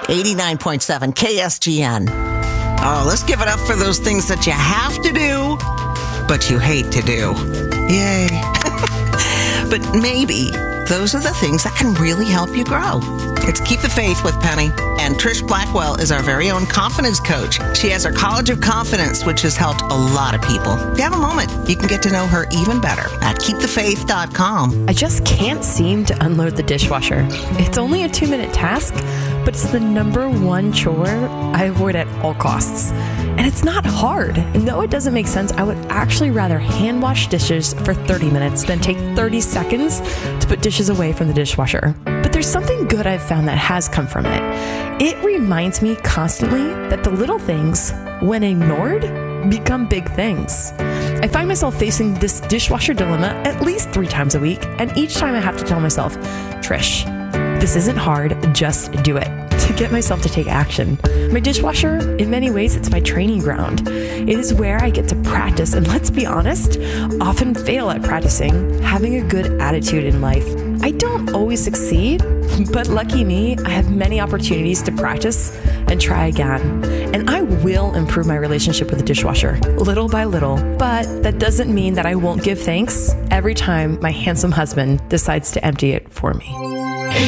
89.7 KSGN. Oh, let's give it up for those things that you have to do, but you hate to do. Yay. But maybe those are the things that can really help you grow. It's Keep the Faith with Penny. And Trish Blackwell is our very own confidence coach. She has her College of Confidence, which has helped a lot of people. If you have a moment, you can get to know her even better at keepthefaith.com. I just can't seem to unload the dishwasher. It's only a 2-minute task, but it's the number one chore I avoid at all costs. And it's not hard. And though it doesn't make sense, I would actually rather hand wash dishes for 30 minutes than take 30 seconds to put dishes away from the dishwasher. But there's something good I've found that has come from it. It reminds me constantly that the little things, when ignored, become big things. I find myself facing this dishwasher dilemma at least 3 times a week, and each time I have to tell myself, Trish, this isn't hard, just do it, to get myself to take action. My dishwasher, in many ways, it's my training ground. It is where I get to practice, and let's be honest, often fail at practicing having a good attitude in life. I don't always succeed, but lucky me, I have many opportunities to practice and try again. And I will improve my relationship with the dishwasher, little by little. But that doesn't mean that I won't give thanks every time my handsome husband decides to empty it for me.